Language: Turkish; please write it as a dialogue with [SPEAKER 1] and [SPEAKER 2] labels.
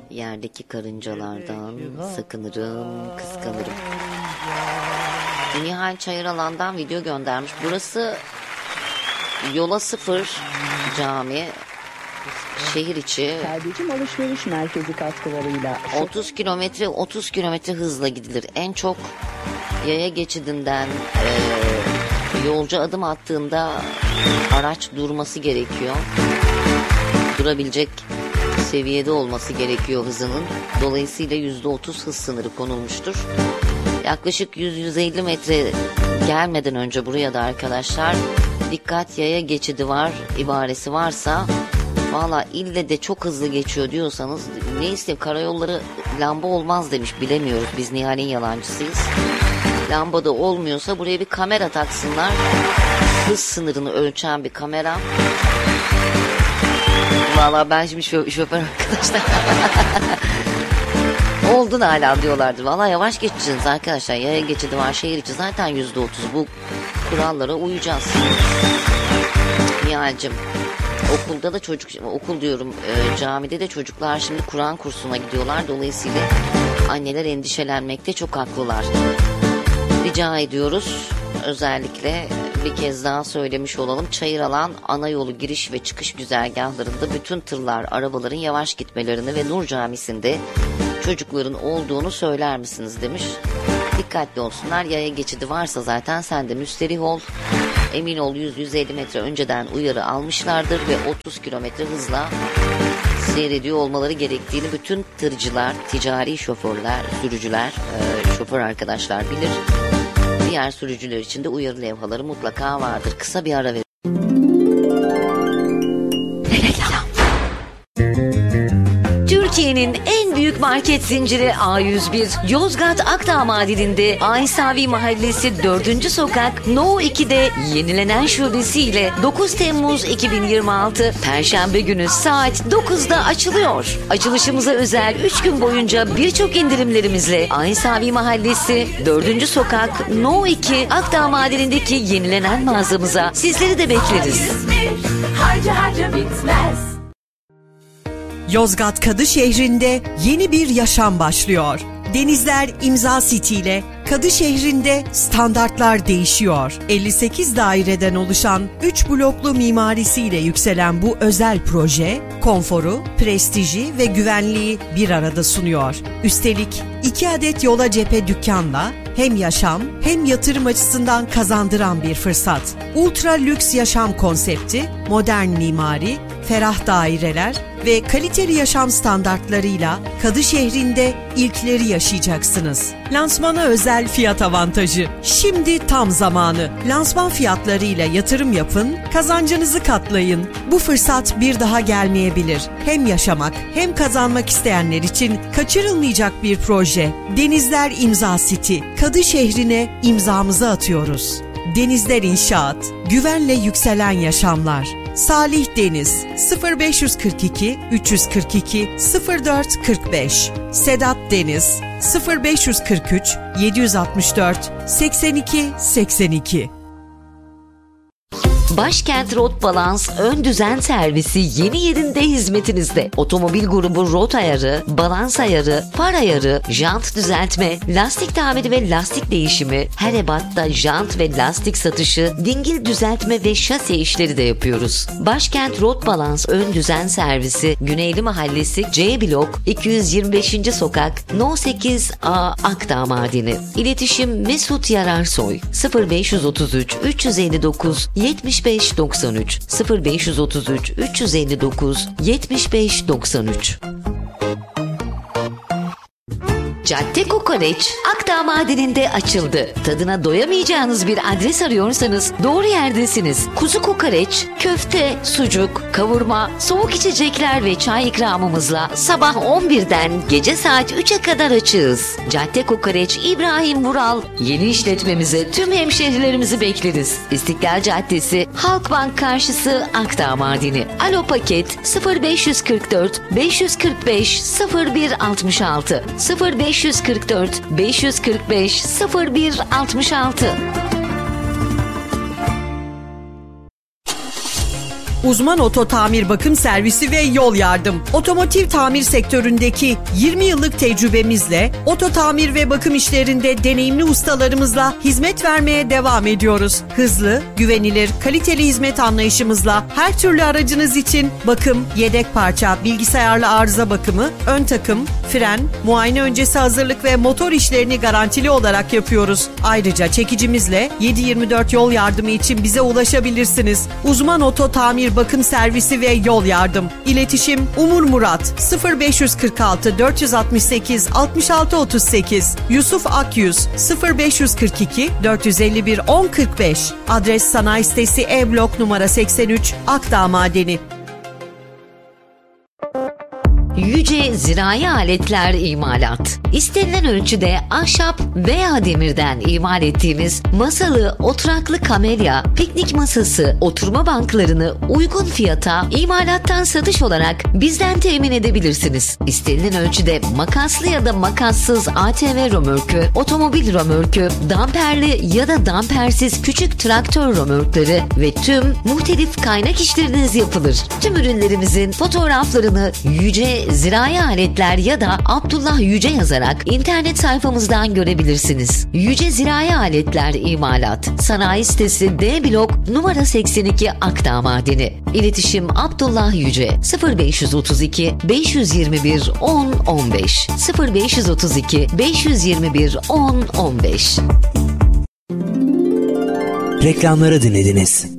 [SPEAKER 1] Yerdeki karıncalardan sakınırım, kıskanırım. Nihal Çayıralan'dan video göndermiş. Burası Yola Sıfır Cami, şehir içi.
[SPEAKER 2] Terbiyeciğim alışveriş merkezi katkılarıyla
[SPEAKER 1] 30 kilometre hızla gidilir. En çok yaya geçidinden yolcu adım attığında araç durması gerekiyor. Durabilecek seviyede olması gerekiyor hızının. Dolayısıyla %30 hız sınırı konulmuştur. Yaklaşık 100-150 metre gelmeden önce buraya da arkadaşlar dikkat yaya geçidi var ibaresi varsa, valla ille de çok hızlı geçiyor diyorsanız, neyse karayolları lamba olmaz demiş, bilemiyoruz, biz Nihal'in yalancısıyız. Lamba da olmuyorsa buraya bir kamera taksınlar, hız sınırını ölçen bir kamera. Valla ben şimdi şoför arkadaşlar oldun hala diyorlardır. Valla yavaş geçeceğiz arkadaşlar, yaya geçidi var şehir içi, zaten %30 bu kurallara uyacağız. Nihal'cim, okulda da okul diyorum, camide de çocuklar şimdi Kur'an kursuna gidiyorlar. Dolayısıyla anneler endişelenmekte, çok haklılar. Rica ediyoruz, özellikle bir kez daha söylemiş olalım. Çayıralan ana yolu giriş ve çıkış güzergahlarında bütün tırlar, arabaların yavaş gitmelerini ve Nur Camisi'nde çocukların olduğunu söyler misiniz demiş. Dikkatli olsunlar, yaya geçidi varsa zaten sen de müsterih ol. Emin ol 100-150 metre önceden uyarı almışlardır ve 30 kilometre hızla seyrediyor olmaları gerektiğini bütün tırcılar, ticari şoförler, sürücüler, şoför arkadaşlar bilir. Diğer sürücüler için de uyarı levhaları mutlaka vardır. Kısa bir ara verin. Türkiye'nin en büyük market zinciri A101, Yozgat Akdağ Madeni'nde Aysavi Mahallesi 4. Sokak No 2'de yenilenen şubesiyle 9 Temmuz 2026 Perşembe günü saat 9'da açılıyor. Açılışımıza özel 3 gün boyunca birçok indirimlerimizle Aysavi Mahallesi 4. Sokak No 2 Akdağ Madeni'ndeki yenilenen mağazamıza sizleri de bekleriz.
[SPEAKER 3] Harca bitmez.
[SPEAKER 4] Yozgat Kadışehir'inde yeni bir yaşam başlıyor. Denizler İmza City ile Kadışehir'inde standartlar değişiyor. 58 daireden oluşan 3 bloklu mimarisiyle yükselen bu özel proje, konforu, prestiji ve güvenliği bir arada sunuyor. Üstelik 2 adet yola cephe dükkanla hem yaşam hem yatırım açısından kazandıran bir fırsat. Ultra lüks yaşam konsepti, modern mimari, ferah daireler ve kaliteli yaşam standartlarıyla Kadışehir'inde ilkleri yaşayacaksınız. Lansmana özel fiyat avantajı. Şimdi tam zamanı. Lansman fiyatlarıyla yatırım yapın, kazancınızı katlayın. Bu fırsat bir daha gelmeyebilir. Hem yaşamak hem kazanmak isteyenler için kaçırılmayacak bir proje. Denizler İmza City. Kadışehir'ine imzamızı atıyoruz. Denizler İnşaat. Güvenle yükselen yaşamlar. Salih Deniz 0542 342 0445, Sedat Deniz 0543 764 82 82.
[SPEAKER 1] Başkent Rot Balans ön düzen servisi yeni yerinde hizmetinizde. Otomobil grubu rot ayarı, balans ayarı, far ayarı, jant düzeltme, lastik tamiri ve lastik değişimi, her ebatta jant ve lastik satışı, dingil düzeltme ve şase işleri de yapıyoruz. Başkent Rot Balans ön düzen servisi Güneyli Mahallesi C Blok 225. Sokak No 8A Akdağ Madeni. İletişim Mesut Yararsoy 0533 359 7593 0533 359 7593. Cadde Kokoreç Akdağ Madeni'nde açıldı. Tadına doyamayacağınız bir adres arıyorsanız doğru yerdesiniz. Kuzu kokoreç, köfte, sucuk, kavurma, soğuk içecekler ve çay ikramımızla sabah 11'den gece saat 3'e kadar açığız. Cadde Kokoreç İbrahim Vural yeni işletmemize tüm hemşehrilerimizi bekleriz. İstiklal Caddesi Halkbank karşısı Akdağ Madeni. Alo paket 0544 545 0166 0544 545 0166.
[SPEAKER 4] Uzman Oto Tamir Bakım Servisi ve Yol Yardım. Otomotiv tamir sektöründeki 20 yıllık tecrübemizle oto tamir ve bakım işlerinde deneyimli ustalarımızla hizmet vermeye devam ediyoruz. Hızlı, güvenilir, kaliteli hizmet anlayışımızla her türlü aracınız için bakım, yedek parça, bilgisayarlı arıza bakımı, ön takım, fren, muayene öncesi hazırlık ve motor işlerini garantili olarak yapıyoruz. Ayrıca çekicimizle 7/24 yol yardımı için bize ulaşabilirsiniz. Uzman Oto Tamir Bakım Servisi ve Yol Yardım. İletişim Umur Murat 0546 468 66 38, Yusuf Akyüz 0542 451 1045. Adres Sanayi Sitesi E-Blok numara 83, Akdağ Madeni.
[SPEAKER 1] Yüce Zirai Aletler İmalat. İstenilen ölçüde ahşap veya demirden imal ettiğimiz masalı, oturaklı kamelya, piknik masası, oturma banklarını uygun fiyata imalattan satış olarak bizden temin edebilirsiniz. İstenilen ölçüde makaslı ya da makassız ATV römorku, otomobil römorku, damperli ya da dampersiz küçük traktör römorkları ve tüm muhtelif kaynak işleriniz yapılır. Tüm ürünlerimizin fotoğraflarını Yüce Zirai Aletler ya da Abdullah Yüce yazarak internet sayfamızdan görebilirsiniz. Yüce Zirai Aletler İmalat. Sanayi Sitesi D-Blok numara 82, Akdağ Madeni. İletişim Abdullah Yüce 0532 521 10 15 0532 521 10 15.
[SPEAKER 5] Reklamları dinlediniz.